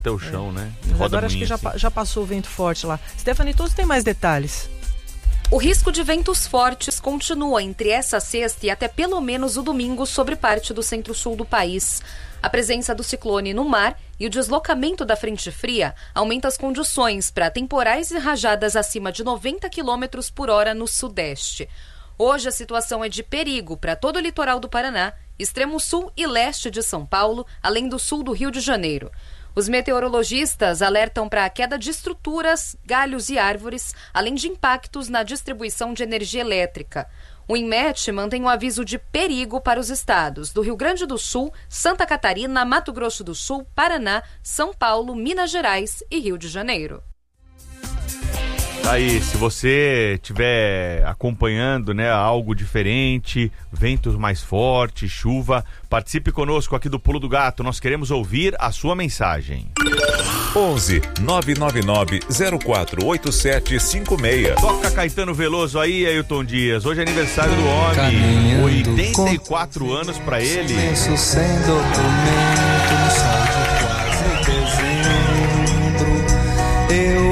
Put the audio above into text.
até o chão, né? Roda agora acho que já passou o vento forte lá. Stephanie Toso tem mais detalhes. O risco de ventos fortes continua entre essa sexta e até pelo menos o domingo sobre parte do centro-sul do país. A presença do ciclone no mar e o deslocamento da frente fria aumenta as condições para temporais e rajadas acima de 90 km por hora no sudeste. Hoje a situação é de perigo para todo o litoral do Paraná, extremo sul e leste de São Paulo, além do sul do Rio de Janeiro. Os meteorologistas alertam para a queda de estruturas, galhos e árvores, além de impactos na distribuição de energia elétrica. O INMET mantém um aviso de perigo para os estados do Rio Grande do Sul, Santa Catarina, Mato Grosso do Sul, Paraná, São Paulo, Minas Gerais e Rio de Janeiro. Aí, se você estiver acompanhando, né, algo diferente, ventos mais fortes, chuva, participe conosco aqui do Pulo do Gato. Nós queremos ouvir a sua mensagem. 11 999 048756. Toca Caetano Veloso aí, Ailton Dias. Hoje é aniversário do homem. 84 anos pra ele. Penso sem documento no sol de quase dezembro. Eu